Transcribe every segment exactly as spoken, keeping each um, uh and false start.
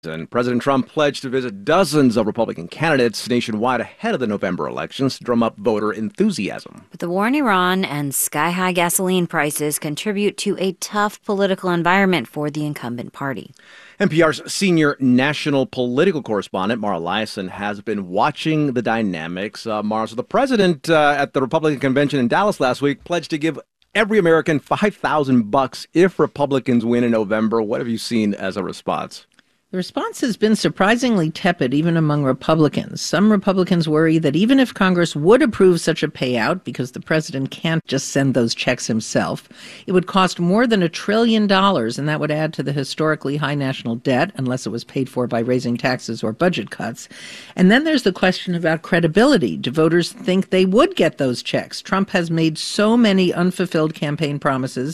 And President Trump pledged to visit dozens of Republican candidates nationwide ahead of the November elections to drum up voter enthusiasm. But the war in Iran and sky-high gasoline prices contribute to a tough political environment for the incumbent party. N P R's senior national political correspondent, Mara Liasson, has been watching the dynamics. Uh, Mara, so the president uh, at the Republican convention in Dallas last week pledged to give every American five thousand bucks if Republicans win in November. What have you seen as a response? The response has been surprisingly tepid, even among Republicans. Some Republicans worry that even if Congress would approve such a payout, because the president can't just send those checks himself, it would cost more than a trillion dollars, and that would add to the historically high national debt, unless it was paid for by raising taxes or budget cuts. And then there's the question about credibility. Do voters think they would get those checks? Trump has made so many unfulfilled campaign promises.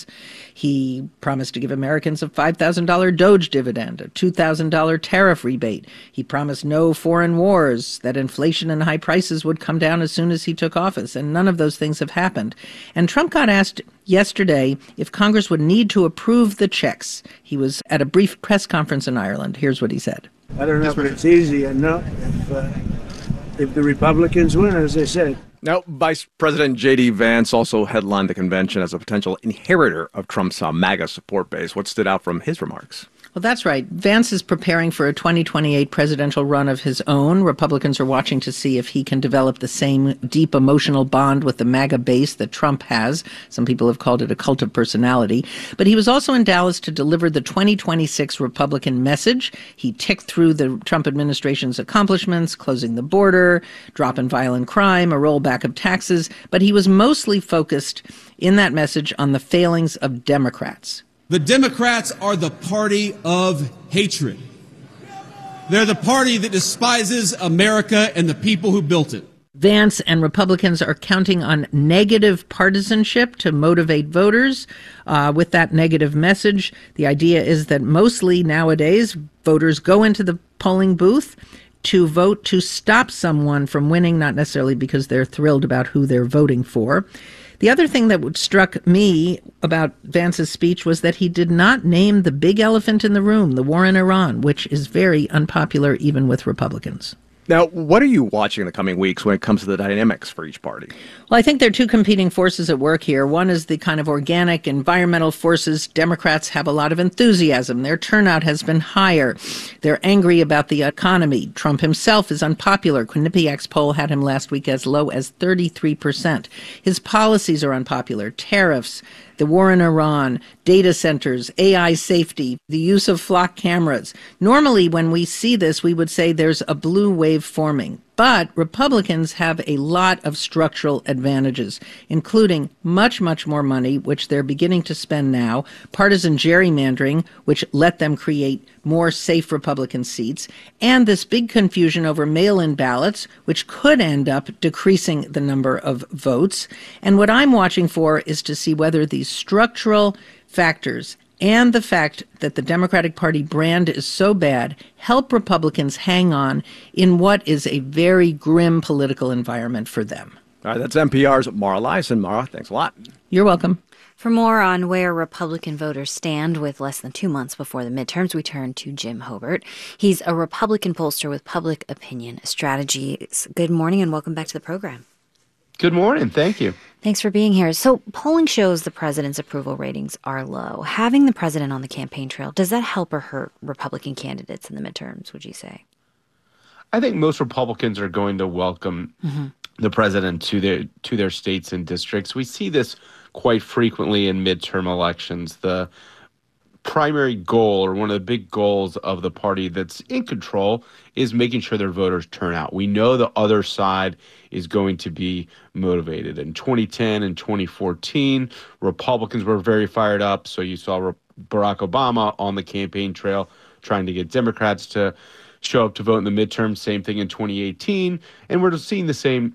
He promised to give Americans a five thousand dollars Doge dividend, a two thousand dollars tariff rebate. He promised no foreign wars, that inflation and high prices would come down as soon as he took office, and none of those things have happened. And Trump got asked yesterday if Congress would need to approve the checks. He was at a brief press conference in Ireland. Here's what he said. I don't know if it's easy enough if, uh, if the Republicans win, as I said. Now, Vice President J D. Vance also headlined the convention as a potential inheritor of Trump's uh, MAGA support base. What stood out from his remarks? Well, that's right. Vance is preparing for a twenty twenty-eight presidential run of his own. Republicans are watching to see if he can develop the same deep emotional bond with the MAGA base that Trump has. Some people have called it a cult of personality. But he was also in Dallas to deliver the twenty twenty-six Republican message. He ticked through the Trump administration's accomplishments, closing the border, dropping violent crime, a rollback of taxes. But he was mostly focused in that message on the failings of Democrats. The Democrats are the party of hatred. They're the party that despises America and the people who built it. Vance and Republicans are counting on negative partisanship to motivate voters uh, with that negative message. The idea is that mostly nowadays voters go into the polling booth to vote to stop someone from winning, not necessarily because they're thrilled about who they're voting for. The other thing that struck me about Vance's speech was that he did not name the big elephant in the room, the war in Iran, which is very unpopular even with Republicans. Now, what are you watching in the coming weeks when it comes to the dynamics for each party? Well, I think there are two competing forces at work here. One is the kind of organic environmental forces. Democrats have a lot of enthusiasm. Their turnout has been higher. They're angry about the economy. Trump himself is unpopular. Quinnipiac's poll had him last week as low as thirty-three percent. His policies are unpopular. Tariffs, the war in Iran, data centers, A I safety, the use of flock cameras. Normally, when we see this, we would say there's a blue wave forming. But Republicans have a lot of structural advantages, including much, much more money, which they're beginning to spend now, partisan gerrymandering, which let them create more safe Republican seats, and this big confusion over mail-in ballots, which could end up decreasing the number of votes. And what I'm watching for is to see whether these structural factors and the fact that the Democratic Party brand is so bad help Republicans hang on in what is a very grim political environment for them. All right, that's N P R's Mara Liasson. Mara, thanks a lot. You're welcome. For more on where Republican voters stand with less than two months before the midterms, we turn to Jim Hobert. He's a Republican pollster with Public Opinion Strategies. Good morning and welcome back to the program. Good morning. Thank you. Thanks for being here. So polling shows the president's approval ratings are low. Having the president on the campaign trail, does that help or hurt Republican candidates in the midterms, would you say? I think most Republicans are going to welcome mm-hmm. the president to their to their states and districts. We see this quite frequently in midterm elections. The primary goal, or one of the big goals of the party that's in control, is making sure their voters turn out. We know the other side is going to be motivated. In twenty ten and twenty fourteen, Republicans were very fired up. So you saw Barack Obama on the campaign trail trying to get Democrats to show up to vote in the midterm. Same thing in twenty eighteen. And we're seeing the same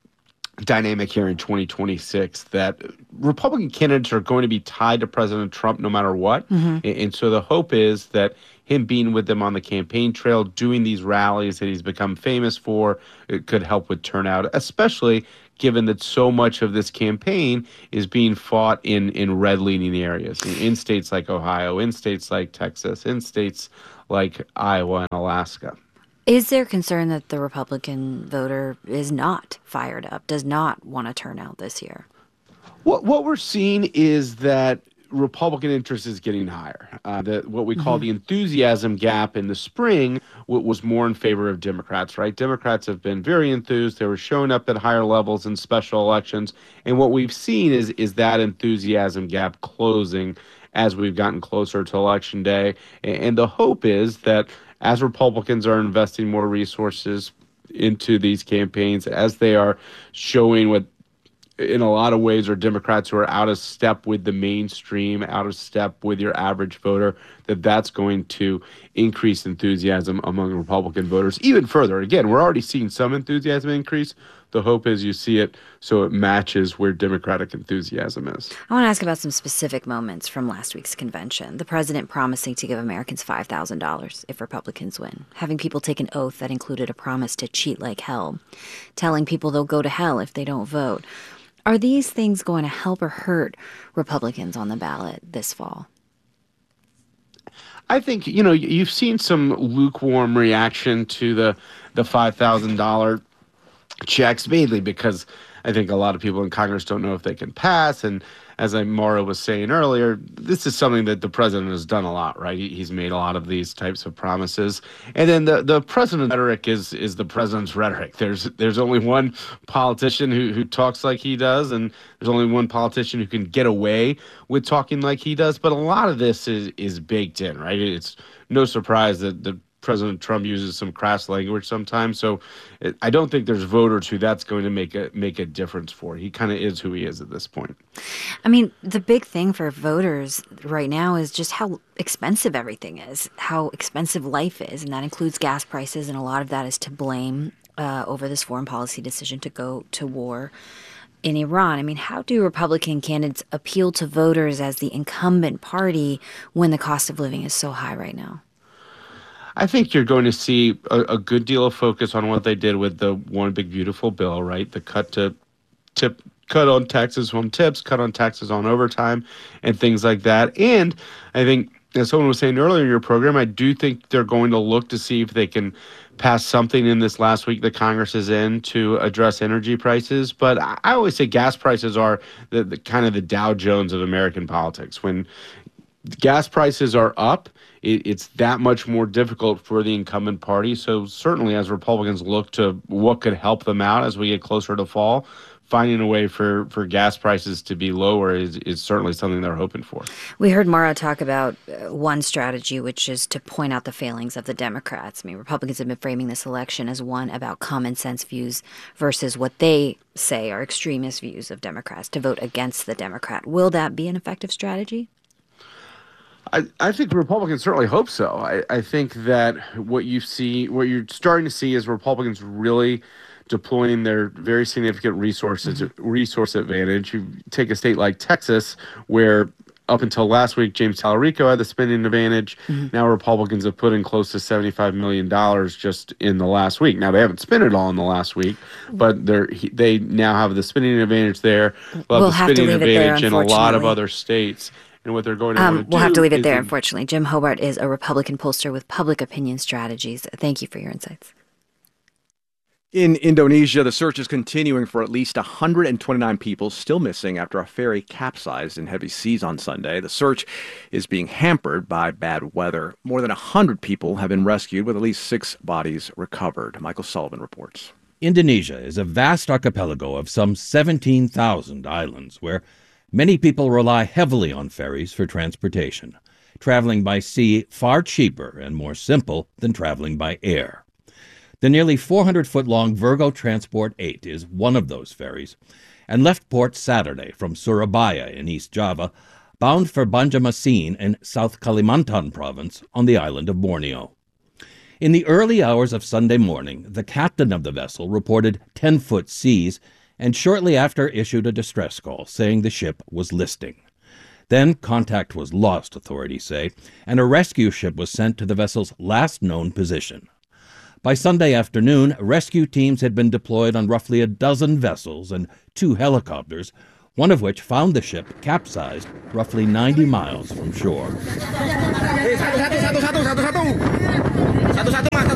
dynamic here in twenty twenty-six, that Republican candidates are going to be tied to President Trump no matter what. Mm-hmm. And so the hope is that him being with them on the campaign trail, doing these rallies that he's become famous for, it could help with turnout, especially given that so much of this campaign is being fought in, in red-leaning areas, in, in states like Ohio, in states like Texas, in states like Iowa and Alaska. Is there concern that the Republican voter is not fired up, does not want to turn out this year? What what we're seeing is that Republican interest is getting higher. Uh, the, what we call mm-hmm. the enthusiasm gap in the spring w- was more in favor of Democrats, right? Democrats have been very enthused. They were showing up at higher levels in special elections. And what we've seen is, is that enthusiasm gap closing as we've gotten closer to Election Day. And, and the hope is that as Republicans are investing more resources into these campaigns, as they are showing what in a lot of ways are Democrats who are out of step with the mainstream, out of step with your average voter, that that's going to increase enthusiasm among Republican voters even further. Again, we're already seeing some enthusiasm increase. The hope is you see it so it matches where Democratic enthusiasm is. I want to ask about some specific moments from last week's convention. The president promising to give Americans five thousand dollars if Republicans win, having people take an oath that included a promise to cheat like hell, telling people they'll go to hell if they don't vote. Are these things going to help or hurt Republicans on the ballot this fall? I think, you know, you've seen some lukewarm reaction to the, the five thousand dollars checks, mainly because I think a lot of people in Congress don't know if they can pass. And as I, Maura was saying earlier, this is something that the president has done a lot, right? He's made a lot of these types of promises. And then the, the president's rhetoric is is the president's rhetoric. There's there's only one politician who, who talks like he does, and there's only one politician who can get away with talking like he does. But a lot of this is, is baked in, right? It's no surprise that the President Trump uses some crass language sometimes, so it, I don't think there's voters who that's going to make a make a difference for. He kind of is who he is at this point. I mean, the big thing for voters right now is just how expensive everything is, how expensive life is, and that includes gas prices, and a lot of that is to blame uh, over this foreign policy decision to go to war in Iran. I mean, how do Republican candidates appeal to voters as the incumbent party when the cost of living is so high right now? I think you're going to see a, a good deal of focus on what they did with the One Big Beautiful Bill, right? The cut to tip, cut on taxes on tips, cut on taxes on overtime, and things like that. And I think, as someone was saying earlier in your program, I do think they're going to look to see if they can pass something in this last week that Congress is in to address energy prices. But I always say gas prices are the, the kind of the Dow Jones of American politics. When gas prices are up, it, it's that much more difficult for the incumbent party. So certainly as Republicans look to what could help them out as we get closer to fall, finding a way for, for gas prices to be lower is, is certainly something they're hoping for. We heard Maura talk about uh, one strategy, which is to point out the failings of the Democrats. I mean, Republicans have been framing this election as one about common sense views versus what they say are extremist views of Democrats, to vote against the Democrat. Will that be an effective strategy? I, I think Republicans certainly hope so. I, I think that what you see, what you're starting to see is Republicans really deploying their very significant resources, mm-hmm. resource advantage. You take a state like Texas, where up until last week, James Tallarico had the spending advantage. Mm-hmm. Now Republicans have put in close to seventy-five million dollars just in the last week. Now, they haven't spent it all in the last week, but they're, they now have the spending advantage there. They'll we'll have the spending advantage there, in a lot of other states. And what they're going to um, want to We'll do have to leave it is there, in, unfortunately. Jim Hobart is a Republican pollster with Public Opinion Strategies. Thank you for your insights. In Indonesia, the search is continuing for at least one hundred twenty-nine people still missing after a ferry capsized in heavy seas on Sunday. The search is being hampered by bad weather. More than one hundred people have been rescued, with at least six bodies recovered. Michael Sullivan reports. Indonesia is a vast archipelago of some seventeen thousand islands where many people rely heavily on ferries for transportation, traveling by sea far cheaper and more simple than traveling by air. The nearly four hundred foot long Virgo Transport eight is one of those ferries, and left port Saturday from Surabaya in East Java, bound for Banjarmasin in South Kalimantan province on the island of Borneo. In the early hours of Sunday morning, the captain of the vessel reported ten foot seas, and shortly after issued a distress call saying the ship was listing. Then contact was lost, authorities say, and a rescue ship was sent to the vessel's last known position. By Sunday afternoon, rescue teams had been deployed on roughly a dozen vessels and two helicopters, one of which found the ship capsized roughly ninety miles from shore.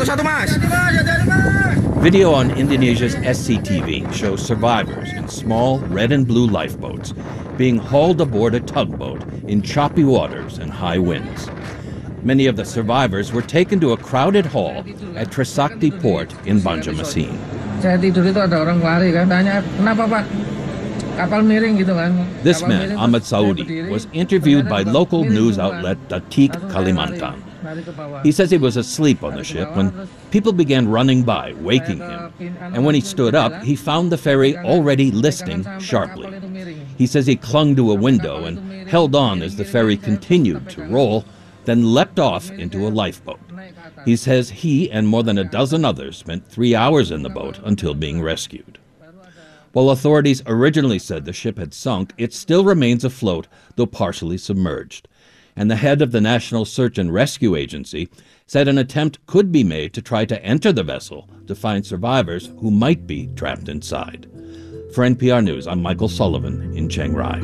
Video on Indonesia's S C T V shows survivors in small red and blue lifeboats being hauled aboard a tugboat in choppy waters and high winds. Many of the survivors were taken to a crowded hall at Trisakti Port in Banjarmasin. Saya tidur itu ada orang lari kan, tanya, kenapa Pak? Kapal miring gitu kan. This man, Ahmad Saudi, was interviewed by local news outlet Datik Kalimantan. He says he was asleep on the ship when people began running by, waking him. And when he stood up, he found the ferry already listing sharply. He says he clung to a window and held on as the ferry continued to roll, then leapt off into a lifeboat. He says he and more than a dozen others spent three hours in the boat until being rescued. While authorities originally said the ship had sunk, it still remains afloat, though partially submerged. And the head of the National Search and Rescue Agency said an attempt could be made to try to enter the vessel to find survivors who might be trapped inside. For N P R News, I'm Michael Sullivan in Chiang Rai.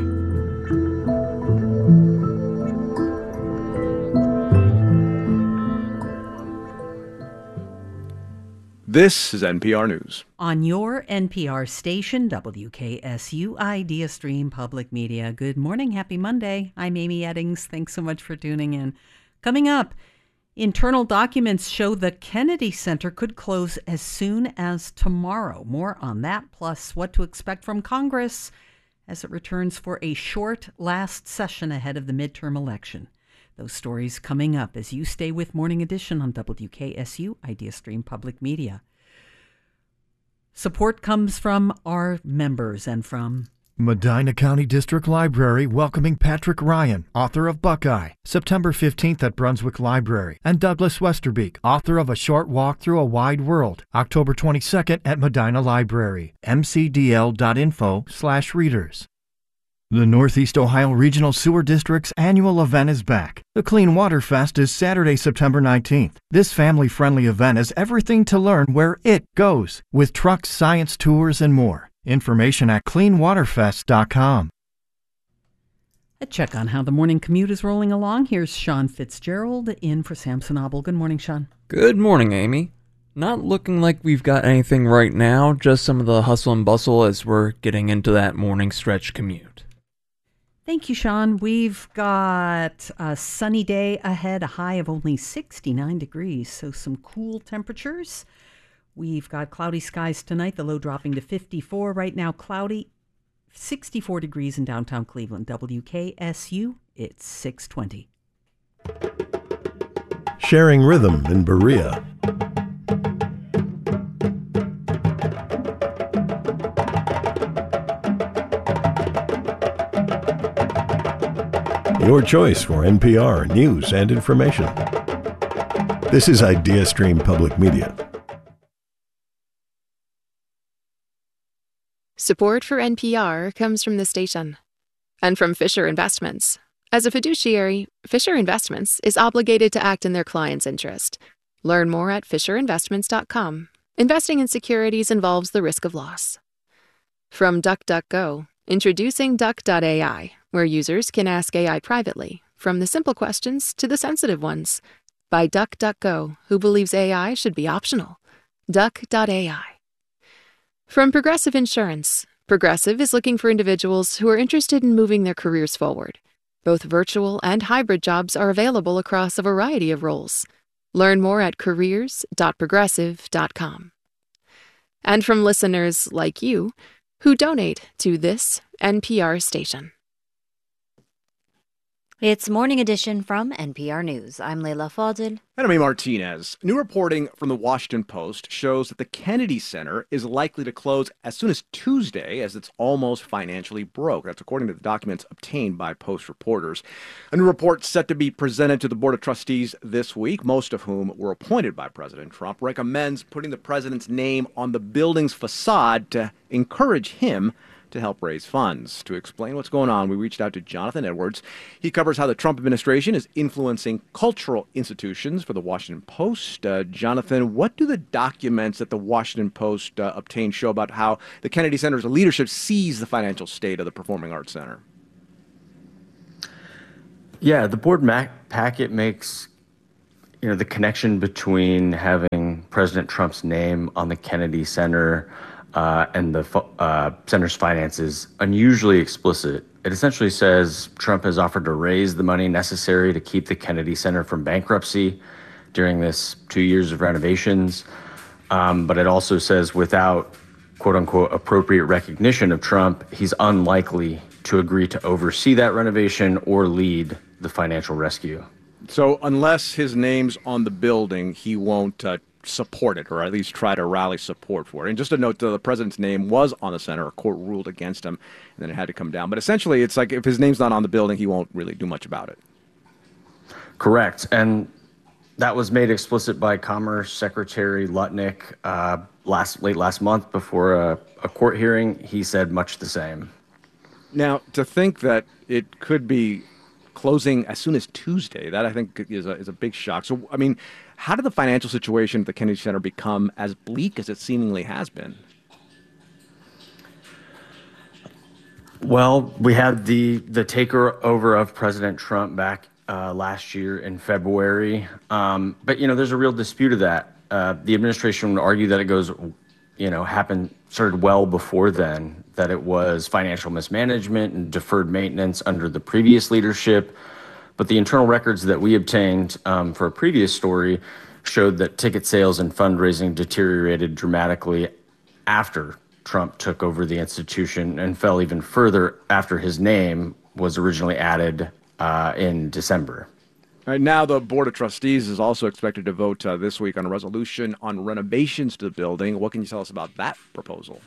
This is N P R News. On your N P R station, W K S U Idea Stream Public Media. Good morning. Happy Monday. I'm Amy Eddings. Thanks so much for tuning in. Coming up, internal documents show the Kennedy Center could close as soon as tomorrow. More on that, plus what to expect from Congress as it returns for a short last session ahead of the midterm election. Those stories coming up as you stay with Morning Edition on W K S U Idea Stream Public Media. Support comes from our members and from Medina County District Library welcoming Patrick Ryan, author of Buckeye, September fifteenth at Brunswick Library, and Douglas Westerbeek, author of A Short Walk Through a Wide World, October twenty-second at Medina Library, m c d l dot info slash readers. The Northeast Ohio Regional Sewer District's annual event is back. The Clean Water Fest is Saturday, September nineteenth. This family-friendly event has everything to learn where it goes, with trucks, science tours, and more. Information at clean water fest dot com. A check on how the morning commute is rolling along. Here's Sean Fitzgerald in for Samson Abel. Good morning, Sean. Good morning, Amy. Not looking like we've got anything right now, just some of the hustle and bustle as we're getting into that morning stretch commute. Thank you, Sean. We've got a sunny day ahead, a high of only sixty-nine degrees, so some cool temperatures. We've got cloudy skies tonight, the low dropping to fifty-four. Right now, cloudy, sixty-four degrees in downtown Cleveland. W K S U, it's six twenty. Sharing rhythm in Berea. Your choice for N P R news and information. This is Idea Stream Public Media. Support for N P R comes from the station and from Fisher Investments. As a fiduciary, Fisher Investments is obligated to act in their client's interest. Learn more at fisher investments dot com. Investing in securities involves the risk of loss. From DuckDuckGo, introducing Duck dot A I, where users can ask A I privately, from the simple questions to the sensitive ones. By DuckDuckGo, who believes A I should be optional. Duck dot A I. From Progressive Insurance, Progressive is looking for individuals who are interested in moving their careers forward. Both virtual and hybrid jobs are available across a variety of roles. Learn more at careers dot progressive dot com. And from listeners like you, who donate to this N P R station. It's Morning Edition from N P R News. I'm Leila Fadil. And I'm Amy Martinez. New reporting from the Washington Post shows that the Kennedy Center is likely to close as soon as Tuesday, as it's almost financially broke. That's according to the documents obtained by Post reporters. A new report set to be presented to the Board of Trustees this week, most of whom were appointed by President Trump, recommends putting the president's name on the building's facade to encourage him to help raise funds. To explain what's going on, we reached out to Jonathan Edwards. He covers how the Trump administration is influencing cultural institutions for the Washington Post. Uh, Jonathan, what do the documents that the Washington Post uh, obtained show about how the Kennedy Center's leadership sees the financial state of the Performing Arts Center? Yeah, the board mac- packet makes, you know, the connection between having President Trump's name on the Kennedy Center uh, and the uh, center's finances unusually explicit. It essentially says Trump has offered to raise the money necessary to keep the Kennedy Center from bankruptcy during this two years of renovations. Um, but it also says without, quote unquote, appropriate recognition of Trump, he's unlikely to agree to oversee that renovation or lead the financial rescue. So unless his name's on the building, he won't uh, support it, or at least try to rally support for it. And just a note, the president's name was on the center. A court ruled against him, and then it had to come down. But essentially, it's like if his name's not on the building, he won't really do much about it. Correct. And that was made explicit by Commerce Secretary Lutnick uh, last late last month before a, a court hearing. He said much the same. Now, to think that it could be closing as soon as Tuesday, that I think is a, is a big shock. So, I mean, how did the financial situation at the Kennedy Center become as bleak as it seemingly has been? Well, we had the, the takeover of President Trump back uh, last year in February. Um, but, you know, there's a real dispute of that. Uh, the administration would argue that it goes, you know, happened, started well before then, that it was financial mismanagement and deferred maintenance under the previous leadership. But the internal records that we obtained um, for a previous story showed that ticket sales and fundraising deteriorated dramatically after Trump took over the institution and fell even further after his name was originally added uh, in December. All right, now the Board of Trustees is also expected to vote uh, this week on a resolution on renovations to the building. What can you tell us about that proposal?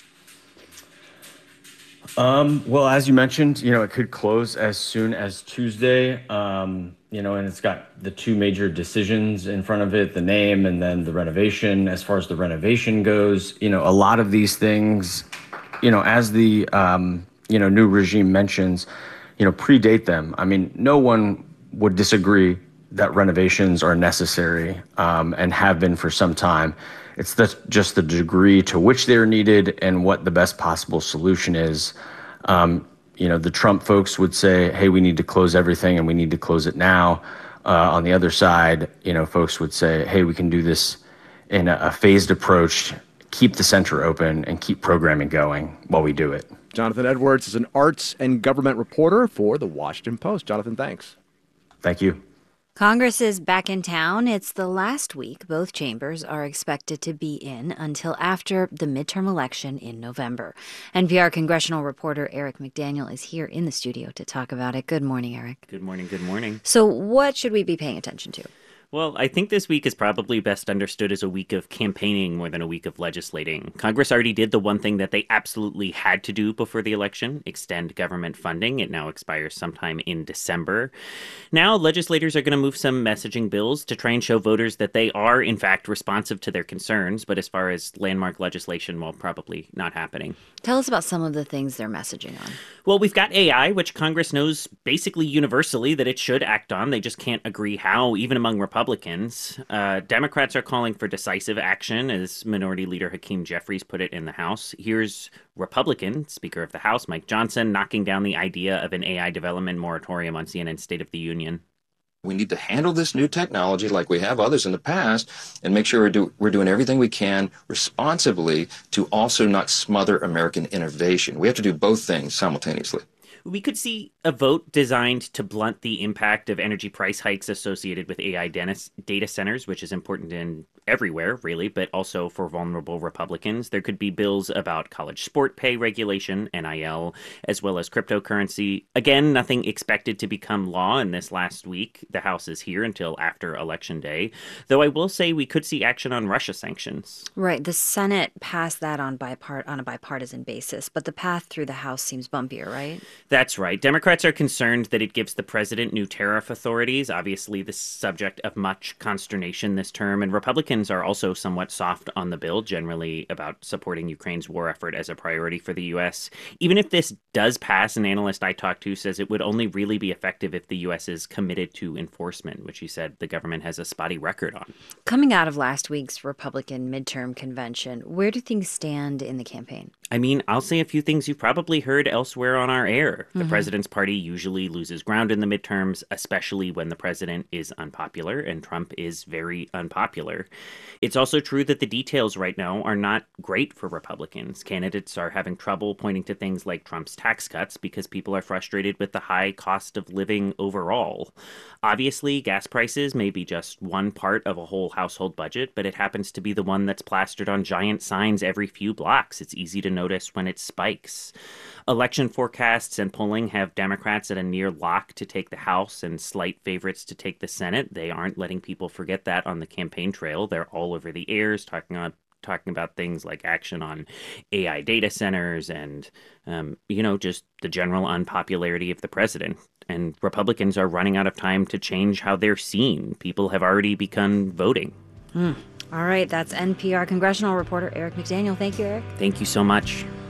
Um, well, as you mentioned, you know, it could close as soon as Tuesday, um, you know, and it's got the two major decisions in front of it, the name and then the renovation. As far as the renovation goes, you know, a lot of these things, you know, as the, um, you know, new regime mentions, you know, predate them. I mean, no one would disagree that renovations are necessary um, and have been for some time. It's the, just the degree to which they're needed and what the best possible solution is. Um, you know, the Trump folks would say, hey, we need to close everything and we need to close it now. Uh, on the other side, you know, folks would say, hey, we can do this in a, a phased approach, keep the center open and keep programming going while we do it. Jonathan Edwards is an arts and government reporter for The Washington Post. Jonathan, thanks. Thank you. Congress is back in town. It's the last week both chambers are expected to be in until after the midterm election in November. N P R congressional reporter Eric McDaniel is here in the studio to talk about it. Good morning, Eric. Good morning. Good morning. So what should we be paying attention to? Well, I think this week is probably best understood as a week of campaigning more than a week of legislating. Congress already did the one thing that they absolutely had to do before the election, extend government funding. It now expires sometime in December. Now, legislators are going to move some messaging bills to try and show voters that they are, in fact, responsive to their concerns. But as far as landmark legislation, well, probably not happening. Tell us about some of the things they're messaging on. Well, we've got A I, which Congress knows basically universally that it should act on. They just can't agree how, even among Republicans. Uh, Democrats are calling for decisive action, as Minority Leader Hakeem Jeffries put it in the House. Here's Republican Speaker of the House, Mike Johnson, knocking down the idea of an A I development moratorium on C N N's State of the Union. We need to handle this new technology like we have others in the past and make sure we're, do, we're doing everything we can responsibly to also not smother American innovation. We have to do both things simultaneously. We could see a vote designed to blunt the impact of energy price hikes associated with A I data centers, which is important in everywhere, really, but also for vulnerable Republicans. There could be bills about college sport pay regulation, N I L, as well as cryptocurrency. Again, nothing expected to become law in this last week. The House is here until after Election Day, though I will say we could see action on Russia sanctions. Right. The Senate passed that on, bipart- on a bipartisan basis, but the path through the House seems bumpier, right? That's right. Democrats are concerned that it gives the president new tariff authorities, obviously the subject of much consternation this term, and Republicans are also somewhat soft on the bill, generally about supporting Ukraine's war effort as a priority for the U S. Even if this does pass, an analyst I talked to says it would only really be effective if the U S is committed to enforcement, which he said the government has a spotty record on. Coming out of last week's Republican midterm convention, where do things stand in the campaign? I mean, I'll say a few things you've probably heard elsewhere on our air. The Mhm. president's party usually loses ground in the midterms, especially when the president is unpopular, and Trump is very unpopular. It's also true that the details right now are not great for Republicans. Candidates are having trouble pointing to things like Trump's tax cuts because people are frustrated with the high cost of living overall. Obviously, gas prices may be just one part of a whole household budget, but it happens to be the one that's plastered on giant signs every few blocks. It's easy to notice when it spikes. Election forecasts and polling have Democrats at a near lock to take the House and slight favorites to take the Senate. They aren't letting people forget that on the campaign trail. They're all over the airs talking on talking about things like action on A I data centers and, um, you know, just the general unpopularity of the president. And Republicans are running out of time to change how they're seen. People have already begun voting. Mm. All right, that's N P R congressional reporter Eric McDaniel. Thank you, Eric. Thank you so much.